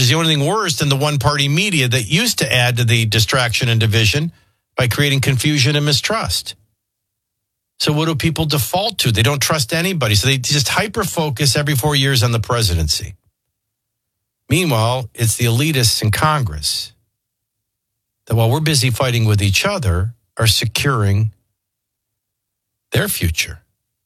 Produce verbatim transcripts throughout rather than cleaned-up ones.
Is there anything worse than the one-party media that used to add to the distraction and division by creating confusion and mistrust? So what do people default to? They don't trust anybody. So they just hyper-focus every four years on the presidency. Meanwhile, it's the elitists in Congress that while we're busy fighting with each other, are securing their future.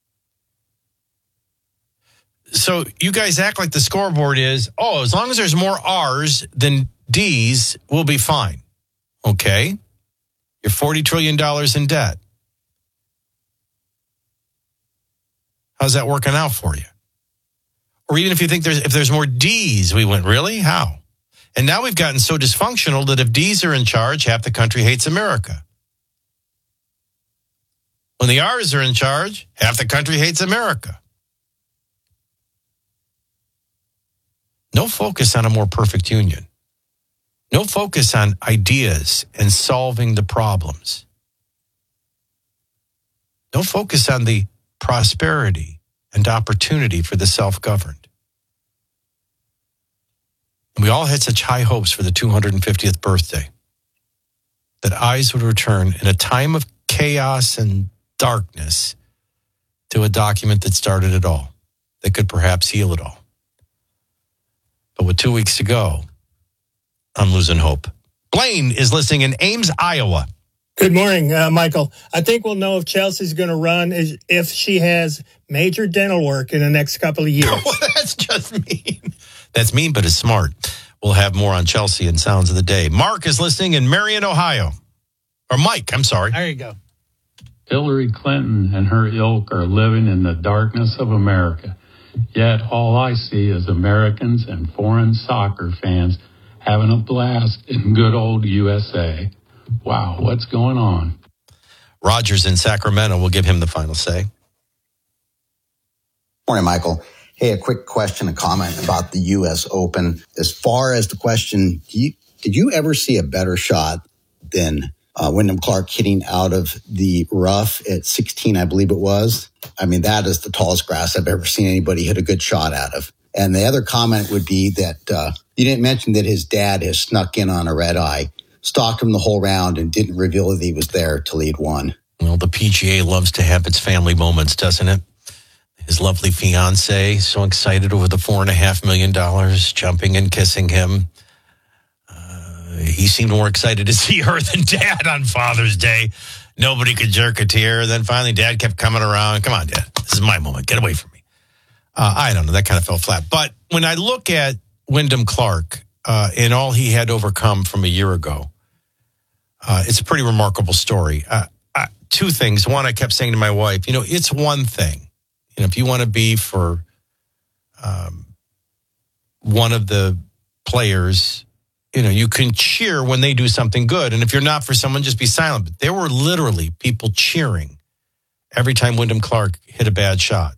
So you guys act like the scoreboard is, oh, as long as there's more R's than D's, we'll be fine. Okay. You're forty trillion dollars in debt. How's that working out for you? Or even if you think there's if there's more D's, we went, really? How? And now we've gotten so dysfunctional that if D's are in charge, half the country hates America. When the R's are in charge, half the country hates America. No focus on a more perfect union. No focus on ideas and solving the problems. No focus on the prosperity and opportunity for the self-governed. And we all had such high hopes for the two hundred fiftieth birthday that eyes would return in a time of chaos and darkness to a document that started it all, that could perhaps heal it all. But with two weeks to go, I'm losing hope. Blaine is listening in Ames, Iowa. Good morning, uh, Michael. I think we'll know if Chelsea's going to run is if she has major dental work in the next couple of years. Well, that's just mean. That's mean, but it's smart. We'll have more on Chelsea and Sounds of the Day. Mark is listening in Marion, Ohio. Or Mike, I'm sorry. There you go. Hillary Clinton and her ilk are living in the darkness of America. Yet all I see is Americans and foreign soccer fans having a blast in good old U S A. Wow, what's going on? Rogers in Sacramento. We'll give him the final say. Morning, Michael. Hey, a quick question, a comment about the U S Open. As far as the question, do you, did you ever see a better shot than uh, Wyndham Clark hitting out of the rough at sixteen, I believe it was? I mean, that is the tallest grass I've ever seen anybody hit a good shot out of. And the other comment would be that uh, you didn't mention that his dad has snuck in on a red eye, stalked him the whole round, and didn't reveal that he was there to lead one. Well, the P G A loves to have its family moments, doesn't it? His lovely fiance, so excited over the four and a half million dollars, jumping and kissing him. Uh, he seemed more excited to see her than Dad on Father's Day. Nobody could jerk a tear. Then finally, Dad kept coming around. Come on, Dad. This is my moment. Get away from me. Uh, I don't know. That kind of fell flat. But when I look at Wyndham Clark uh, and all he had overcome from a year ago, uh, it's a pretty remarkable story. Uh, uh, two things. One, I kept saying to my wife, you know, it's one thing. You know, if you want to be for um, one of the players, you know, you can cheer when they do something good. And if you're not for someone, just be silent. But there were literally people cheering every time Wyndham Clark hit a bad shot.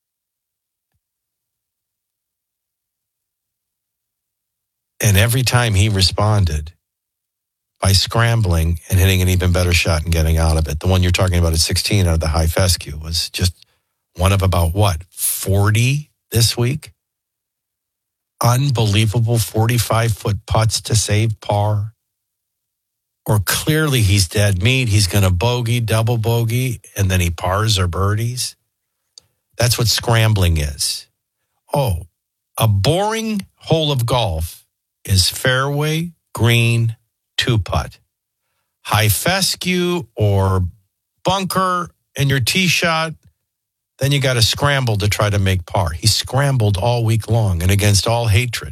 And every time he responded by scrambling and hitting an even better shot and getting out of it. The one you're talking about at sixteen out of the high fescue was just one of about, what, forty this week? Unbelievable forty-five-foot putts to save par. Or clearly he's dead meat. He's going to bogey, double bogey, and then he pars or birdies. That's what scrambling is. Oh, a boring hole of golf is fairway, green, two-putt. High fescue or bunker and your tee shot, then you got to scramble to try to make par. He scrambled all week long and against all hatred.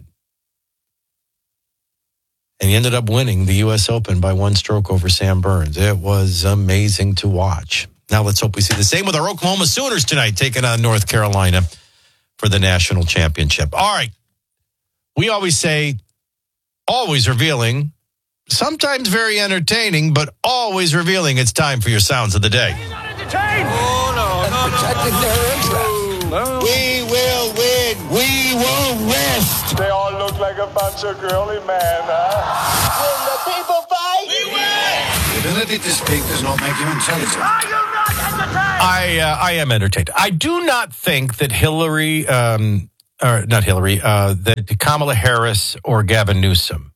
And he ended up winning the U S Open by one stroke over Sam Burns. It was amazing to watch. Now let's hope we see the same with our Oklahoma Sooners tonight, taking on North Carolina for the national championship. All right. We always say, always revealing, sometimes very entertaining, but always revealing. It's time for your Sounds of the Day. You're not entertained. Oh, no, no, protecting no. their interest. No. We will win. We will rest. They all look like a bunch of girly men, huh? Will the people fight? We win. The ability to speak does not make you intelligent. Are you not entertained? I, uh, I am entertained. I do not think that Hillary um, or not Hillary, uh, that Kamala Harris or Gavin Newsom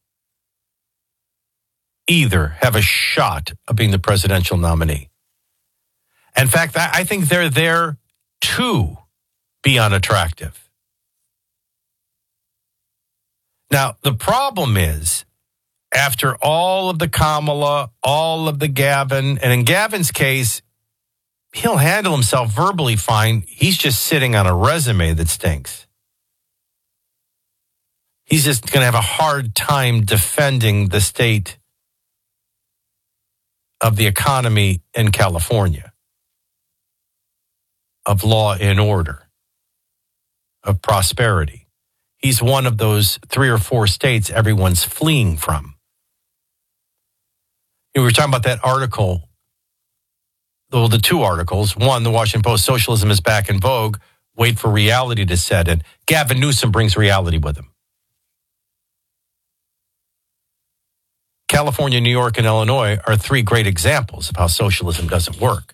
either have a shot of being the presidential nominee. In fact, I think they're there to be unattractive. Now, the problem is, after all of the Kamala, all of the Gavin, and in Gavin's case, he'll handle himself verbally fine. He's just sitting on a resume that stinks. He's just going to have a hard time defending the state of the economy in California, of law and order, of prosperity. He's one of those three or four states everyone's fleeing from. We were talking about that article, well, the two articles. One, the Washington Post, socialism is back in vogue. Wait for reality to set in. Gavin Newsom brings reality with him. California, New York, and Illinois are three great examples of how socialism doesn't work.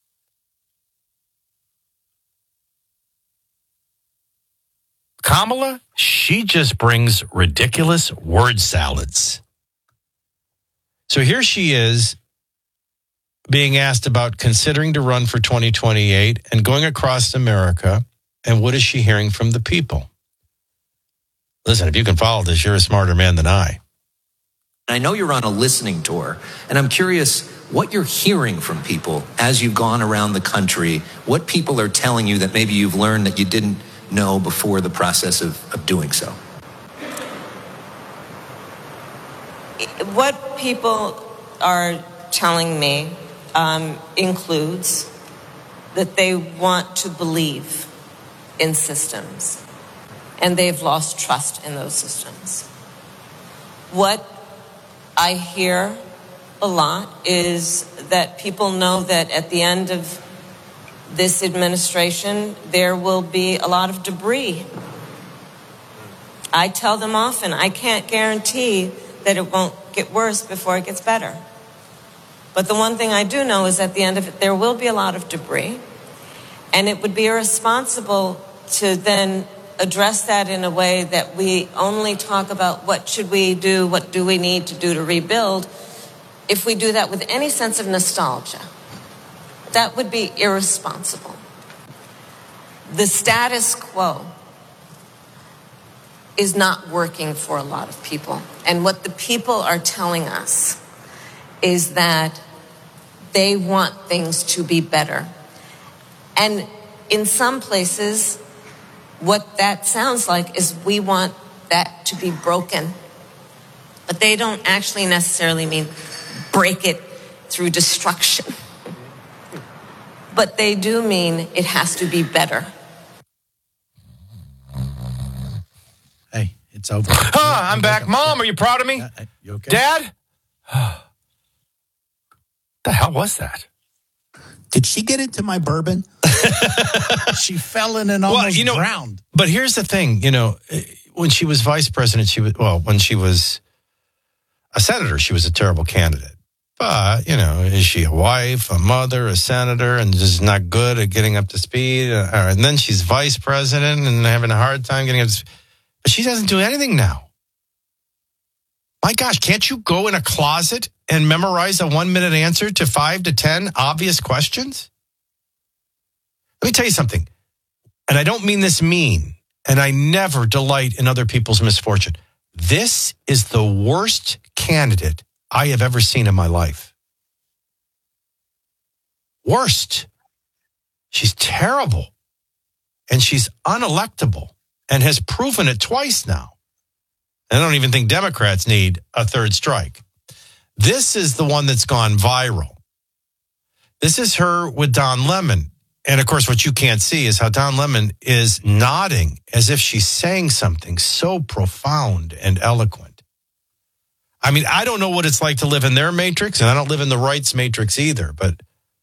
Kamala, she just brings ridiculous word salads. So here she is being asked about considering to run for twenty twenty-eight and going across America. And what is she hearing from the people? Listen, if you can follow this, you're a smarter man than I. I know you're on a listening tour, and I'm curious what you're hearing from people as you've gone around the country, what people are telling you that maybe you've learned that you didn't know before the process of, of doing so. What people are telling me um, includes that they want to believe in systems, and they've lost trust in those systems. What I hear a lot is that people know that at the end of this administration, there will be a lot of debris. I tell them often, I can't guarantee that it won't get worse before it gets better. But the one thing I do know is at the end of it, there will be a lot of debris. And it would be irresponsible to then address that in a way that we only talk about what should we do, what do we need to do to rebuild, if we do that with any sense of nostalgia. That would be irresponsible. The status quo is not working for a lot of people. And what the people are telling us is that they want things to be better. And in some places, what that sounds like is we want that to be broken. But they don't actually necessarily mean break it through destruction. But they do mean it has to be better. Hey, it's over. Ah, I'm back. Mom, are you proud of me? Uh, you okay? Dad? The hell was that? Did she get into my bourbon? She fell in and almost well, you know, drowned. But here's the thing, you know, when she was vice president, she was, well, when she was a senator, she was a terrible candidate. But, you know, is she a wife, a mother, a senator, and just not good at getting up to speed? Uh, and then she's vice president and having a hard time getting up to speed. But she doesn't do anything now. My gosh, can't you go in a closet and memorize a one-minute answer to five to ten obvious questions? Let me tell you something, and I don't mean this mean, and I never delight in other people's misfortune. This is the worst candidate I have ever seen in my life. Worst. She's terrible, and she's unelectable, and has proven it twice now. I don't even think Democrats need a third strike. This is the one that's gone viral. This is her with Don Lemon. And of course, what you can't see is how Don Lemon is nodding as if she's saying something so profound and eloquent. I mean, I don't know what it's like to live in their matrix, and I don't live in the right's matrix either, but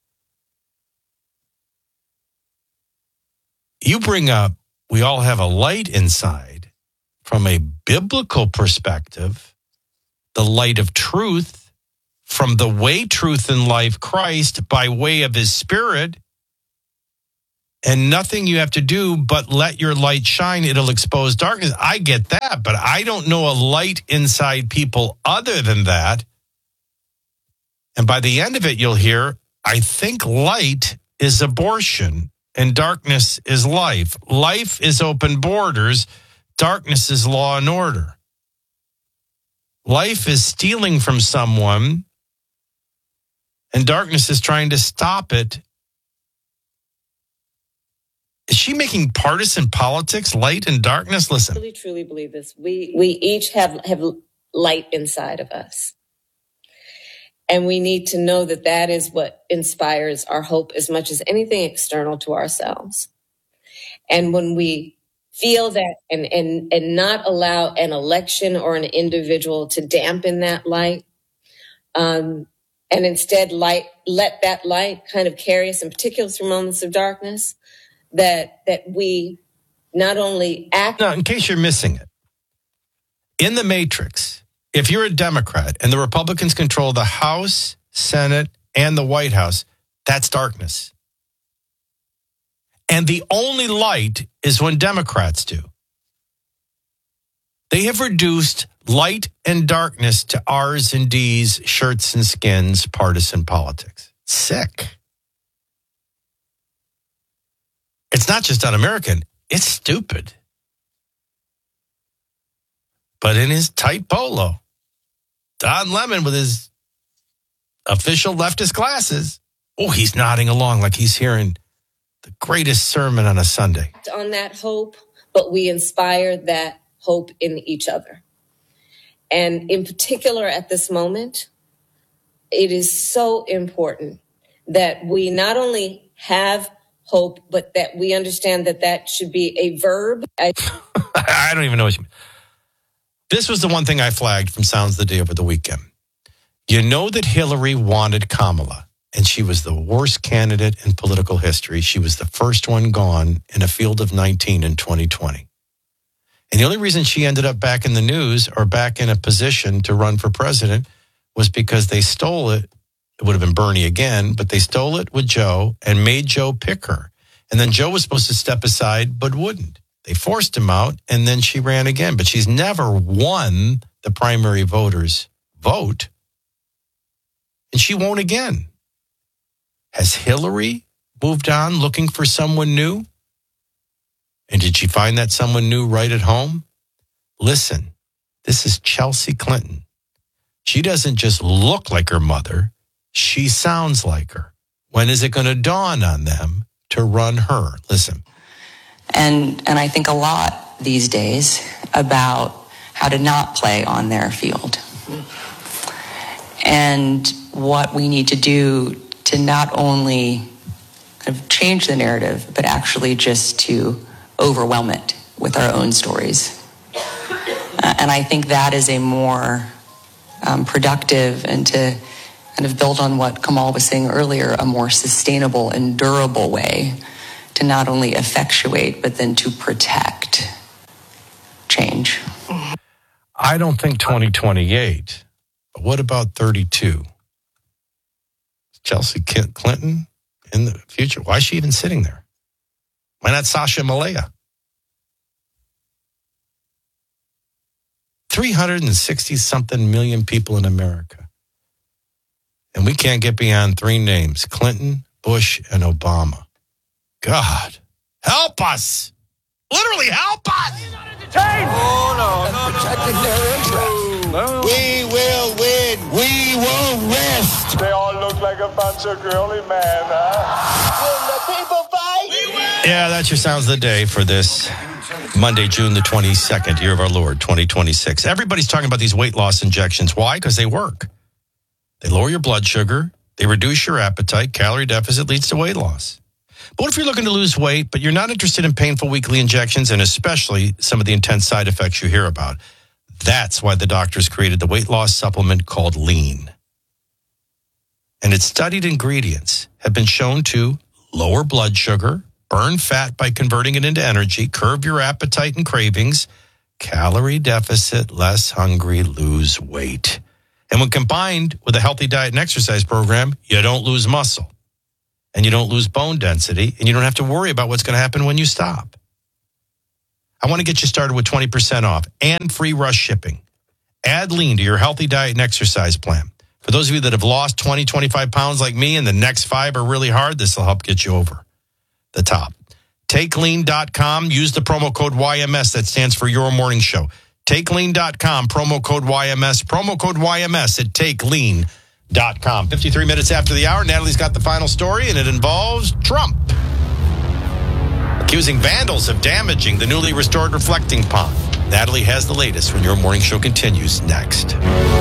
you bring up, we all have a light inside from a biblical perspective, the light of truth from the way, truth, and life, Christ, by way of his Spirit. and nothing you have to do but let your light shine. It'll expose darkness. I get that, but I don't know a light inside people other than that. And by the end of it, you'll hear, I think light is abortion and darkness is life. Life is open borders. Darkness is law and order. Life is stealing from someone, and darkness is trying to stop it. Is she making partisan politics, light and darkness? Listen. I really, truly believe this. We we each have, have light inside of us. And we need to know that that is what inspires our hope as much as anything external to ourselves. And when we feel that and, and, and not allow an election or an individual to dampen that light, um, and instead light, let that light kind of carry us in particular through moments of darkness, that that we not only act... Now, in case you're missing it, in the Matrix, if you're a Democrat and the Republicans control the House, Senate, and the White House, that's darkness. And the only light is when Democrats do. They have reduced light and darkness to R's and D's, shirts and skins, partisan politics. Sick. It's not just un-American, it's stupid. But in his tight polo, Don Lemon with his official leftist glasses, oh, he's nodding along like he's hearing the greatest sermon on a Sunday. On that hope, but we inspire that hope in each other. And in particular at this moment, it is so important that we not only have hope, but that we understand that that should be a verb. I, I don't even know what you mean. This was the one thing I flagged from Sounds of the Day over the weekend. You know that Hillary wanted Kamala, and she was the worst candidate in political history. She was the first one gone in a field of nineteen in twenty twenty. And the only reason she ended up back in the news or back in a position to run for president was because they stole it. It would have been Bernie again, but they stole it with Joe and made Joe pick her. And then Joe was supposed to step aside, but wouldn't. They forced him out, and then she ran again. But she's never won the primary voters' vote, and she won't again. Has Hillary moved on looking for someone new? And did she find that someone new right at home? Listen, this is Chelsea Clinton. She doesn't just look like her mother. She sounds like her. When is it going to dawn on them to run her? Listen. And and I think a lot these days about how to not play on their field. And what we need to do to not only kind of change the narrative, but actually just to overwhelm it with our own stories. Uh, and I think that is a more um, productive and to kind of build on what Kamal was saying earlier, a more sustainable and durable way to not only effectuate, but then to protect change. I don't think twenty twenty-eight, but what about thirty-two? Chelsea Clinton in the future? Why is she even sitting there? Why not Sasha Malaya? three hundred sixty something million people in America. And we can't get beyond three names, Clinton, Bush, and Obama. God, help us. Literally help us. Oh, no, no, protecting their interests. No. We will win. We won't rest. They all look like a bunch of girly men, huh? Will the people fight? We will. Yeah, that's your Sounds of the Day for this Monday, June the twenty-second, year of our Lord, twenty twenty-six. Everybody's talking about these weight loss injections. Why? Because they work. They lower your blood sugar. They reduce your appetite. Calorie deficit leads to weight loss. But what if you're looking to lose weight, but you're not interested in painful weekly injections and especially some of the intense side effects you hear about? That's why the doctors created the weight loss supplement called Lean. And its studied ingredients have been shown to lower blood sugar, burn fat by converting it into energy, curb your appetite and cravings, calorie deficit, less hungry, lose weight. And when combined with a healthy diet and exercise program, you don't lose muscle. and you don't lose bone density, and you don't have to worry about what's going to happen when you stop. I want to get you started with twenty percent off and free rush shipping. Add Lean to your healthy diet and exercise plan. For those of you that have lost twenty, twenty-five pounds like me and the next five are really hard, this will help get you over the top. take lean dot com. Use the promo code Y M S. That stands for Your Morning Show. take lean dot com. Promo code Y M S. Promo code Y M S at take lean dot com. fifty-three minutes after the hour, Natalie's got the final story, and it involves Trump accusing vandals of damaging the newly restored reflecting pond. Natalie has the latest when Your Morning Show continues next.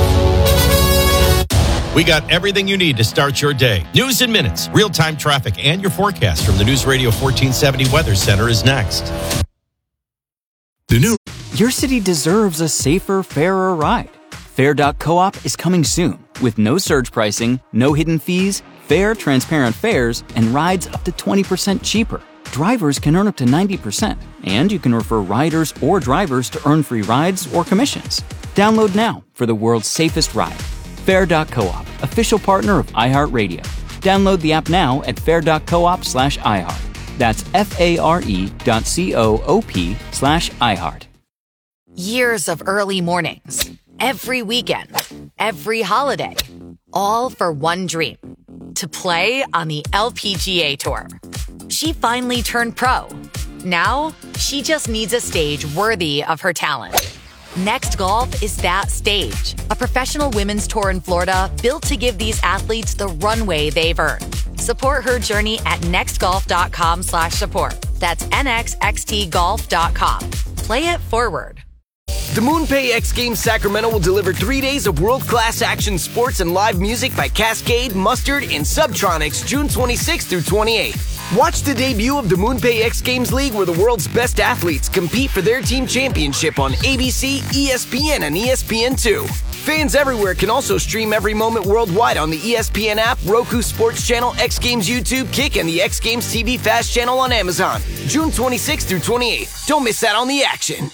We got everything you need to start your day. News in minutes, real-time traffic, and your forecast from the News Radio fourteen seventy Weather Center is next. The new Your city deserves a safer, fairer ride. Fair dot coop is coming soon with no surge pricing, no hidden fees, fair, transparent fares, and rides up to twenty percent cheaper. Drivers can earn up to ninety percent, and you can refer riders or drivers to earn free rides or commissions. Download now for the world's safest ride. Fair dot coop, official partner of iHeartRadio. Download the app now at fair dot coop slash iHeart. That's F-A-R-E dot C-O-O-P slash iHeart. Years of early mornings, every weekend, every holiday, all for one dream, to play on the L P G A Tour. She finally turned pro. Now, she just needs a stage worthy of her talent. Next Golf is that stage, a professional women's tour in Florida built to give these athletes the runway they've earned. Support her journey at next golf dot com slash support. That's N X X T golf dot com. Play it forward. The MoonPay X Games Sacramento will deliver three days of world-class action sports and live music by Cascade, Mustard, and Subtronics June twenty-sixth through twenty-eighth. Watch the debut of the MoonPay X Games League, where the world's best athletes compete for their team championship on A B C, E S P N, and E S P N two. Fans everywhere can also stream every moment worldwide on the E S P N app, Roku Sports Channel, X Games YouTube, Kick, and the X Games T V Fast Channel on Amazon. June twenty-sixth through twenty-eighth. Don't miss out on the action.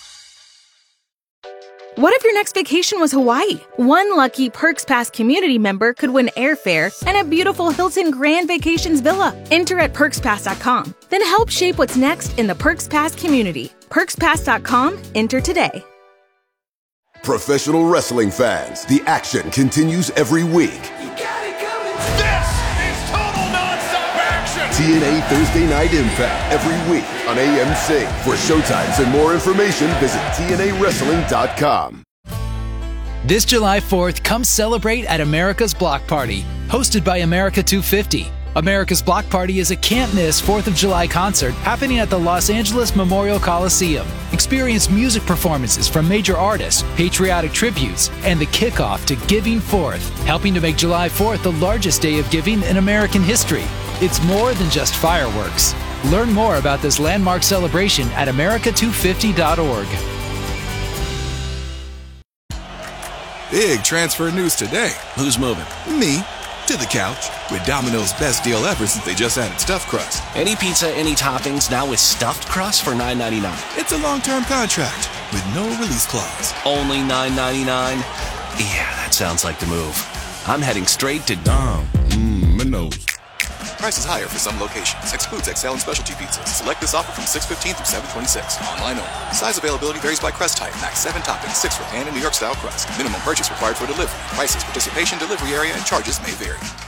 What if your next vacation was Hawaii? One lucky Perks Pass community member could win airfare and a beautiful Hilton Grand Vacations villa. Enter at perks pass dot com. Then help shape what's next in the Perks Pass community. perks pass dot com. Enter today. Professional wrestling fans, the action continues every week. This is total nonstop action! T N A Thursday Night Impact every week on A M C. For showtimes and more information, visit T N A wrestling dot com. This July fourth, come celebrate at America's Block Party, hosted by America two fifty. America's Block Party is a can't-miss fourth of July concert happening at the Los Angeles Memorial Coliseum. Experience music performances from major artists, patriotic tributes, and the kickoff to Giving Fourth, helping to make July fourth the largest day of giving in American history. It's more than just fireworks. Learn more about this landmark celebration at america two fifty dot org. Big transfer news today. Who's moving? Me. To the couch with Domino's best deal ever since they just added stuffed crust. Any pizza, any toppings, now with stuffed crust for nine ninety-nine. It's a long-term contract with no release clause. Only nine ninety-nine? Yeah, that sounds like the move. I'm heading straight to Dom. Mmm, my nose. Prices higher for some locations. Excludes X L and specialty pizzas. Select this offer from six fifteen through seven twenty-six. Online only. Size availability varies by crust type. Max seven toppings, six for pan and New York style crust. Minimum purchase required for delivery. Prices, participation, delivery area, and charges may vary.